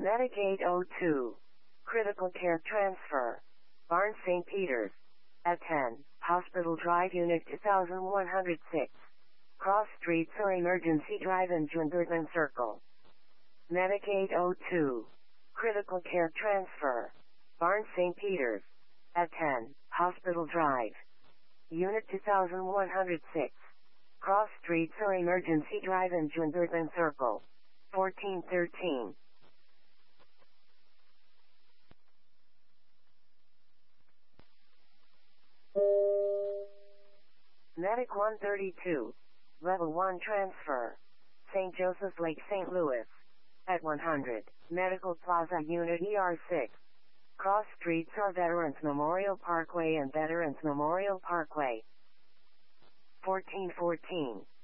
Medicaid 02. Critical Care Transfer. Barnes St. Peters. At 10, Hospital Drive Unit 2106. Cross Streets or Emergency Drive in Junderton Circle. Medicaid 02. Critical Care Transfer. Barnes St. Peters. At 10, Hospital Drive. Unit 2106. Cross Streets or Emergency Drive in Junderton Circle. 1413. Medic 132. Level 1 Transfer. St. Joseph's Lake, St. Louis. At 100, Medical Plaza Unit ER6. Cross Streets or Veterans Memorial Parkway and Veterans Memorial Parkway. 1414.